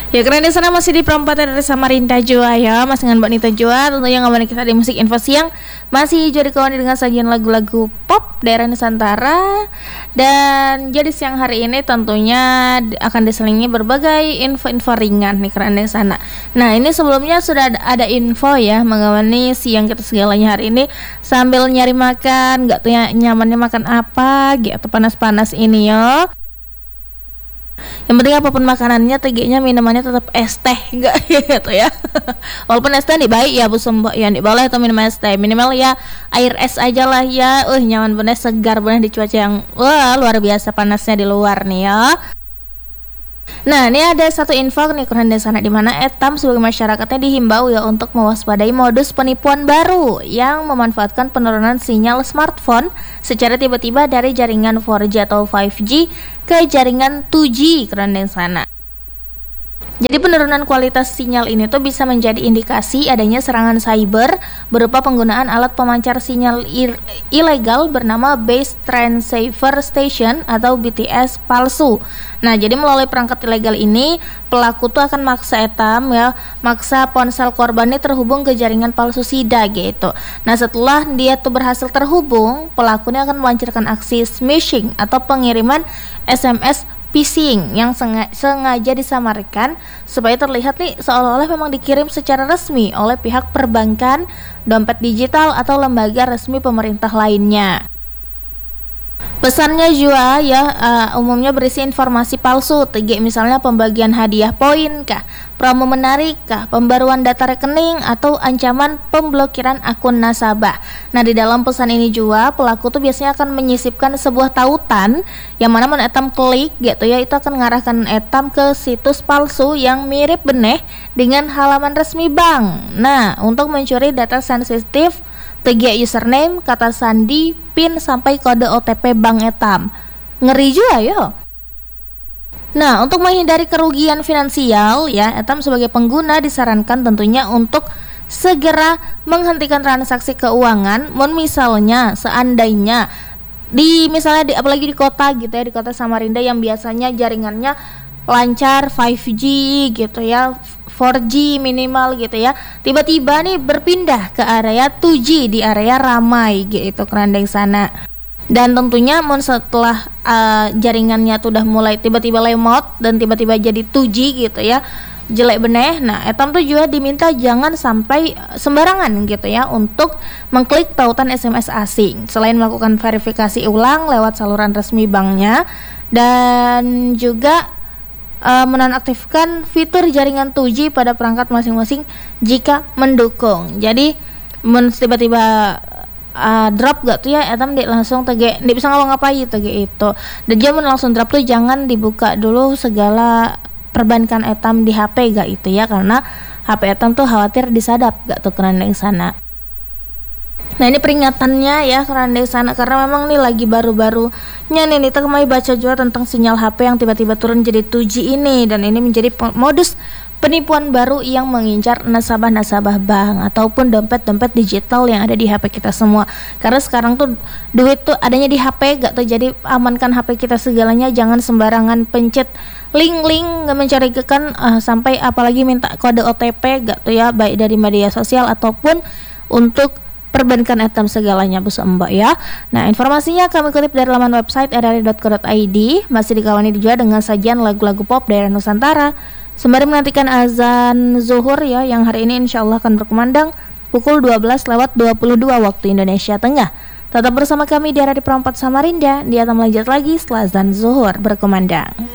Ya keren di sana masih di perempatan dari Samarinda Jua ya, Mas dengan Mbak Nita Jua. Tentunya ngabarin kita di musik info siang masih jadi kawan dengan sajian lagu-lagu pop daerah Nusantara. Dan jadi siang hari ini tentunya akan diselingi berbagai info-info ringan nih keren di sana. Nah ini sebelumnya sudah ada info ya mengenai siang kita segalanya hari ini sambil nyari makan, nggak tuh ya, nyamannya makan apa gitu panas-panas ini ya. Yang penting apapun makanannya, tegenya minumannya tetap es teh, enggak gitu ya. Walaupun es teh nih baik ya Bu Sembok ya, nih boleh atau minum es teh, minimal ya air es aja lah ya. Nyaman bener, segar bener di cuaca yang luar biasa panasnya di luar nih ya. Nah, ini ada satu info nih kurang di sana, di mana Etam sebagai masyarakatnya dihimbau ya untuk mewaspadai modus penipuan baru yang memanfaatkan penurunan sinyal smartphone secara tiba-tiba dari jaringan 4G atau 5G ke jaringan 2G kurang di sana. Jadi penurunan kualitas sinyal ini tuh bisa menjadi indikasi adanya serangan cyber berupa penggunaan alat pemancar sinyal ilegal bernama Base Transceiver Station atau BTS palsu. Nah, jadi melalui perangkat ilegal ini pelaku tuh akan maksa maksa ponsel korbannya terhubung ke jaringan palsu SIDA gitu. Nah, setelah dia tuh berhasil terhubung, pelakunya akan melancarkan aksi smishing atau pengiriman SMS phishing yang sengaja disamarkan supaya terlihat nih seolah-olah memang dikirim secara resmi oleh pihak perbankan, dompet digital atau lembaga resmi pemerintah lainnya. Pesannya juga ya umumnya berisi informasi palsu, misalnya pembagian hadiah poin kah, promo menarik kah, pembaruan data rekening atau ancaman pemblokiran akun nasabah. Nah, di dalam pesan ini juga pelaku tuh biasanya akan menyisipkan sebuah tautan yang mana etam klik gitu ya, itu akan mengarahkan etam ke situs palsu yang mirip beneh dengan halaman resmi bank. Nah, untuk mencuri data sensitif username, kata sandi, PIN sampai kode OTP bank etam. Ngeri juga yo. Nah, untuk menghindari kerugian finansial ya, etam sebagai pengguna disarankan tentunya untuk segera menghentikan transaksi keuangan. Misalnya seandainya apalagi di kota gitu ya, di kota Samarinda yang biasanya jaringannya lancar 5G gitu ya, 4G minimal gitu ya, tiba-tiba nih berpindah ke area 2G di area ramai gitu kerandeng sana. Dan tentunya setelah jaringannya tuh udah mulai tiba-tiba lemot dan tiba-tiba jadi 2G gitu ya, jelek beneh. Nah, etam tuh juga diminta jangan sampai sembarangan gitu ya untuk mengklik tautan SMS asing. Selain melakukan verifikasi ulang lewat saluran resmi banknya, dan juga menonaktifkan fitur jaringan 2G pada perangkat masing-masing jika mendukung. Jadi tiba-tiba drop gak tuh ya, etam langsung tege bisa ngapa-ngapain tege itu. Dan dia langsung drop tuh jangan dibuka dulu segala perbankan etam di HP gak itu ya, karena HP etam tuh khawatir disadap gak tuh kerandeng sana. Nah, ini peringatannya ya kerandeng sana, karena memang nih lagi baru-barunya nih kita kemarin baca juga tentang sinyal HP yang tiba-tiba turun jadi 2G ini, dan ini menjadi modus penipuan baru yang mengincar nasabah-nasabah bank ataupun dompet-dompet digital yang ada di HP kita semua. Karena sekarang tuh duit tuh adanya di HP gak tuh, jadi amankan HP kita segalanya, jangan sembarangan pencet link-link gak mencurigakan sampai apalagi minta kode OTP gak tuh ya, baik dari media sosial ataupun untuk perbankan etam segalanya Bu Mbak ya. Nah, informasinya kami kutip dari laman website rri.co.id, masih dikawani juga dengan sajian lagu-lagu pop daerah Nusantara sembari menantikan azan zuhur ya, yang hari ini insyaallah akan berkumandang pukul 12:22 waktu Indonesia Tengah. Tetap bersama kami di RRI Perempat Samarinda, dia akan melanjut lagi setelah azan zuhur berkumandang.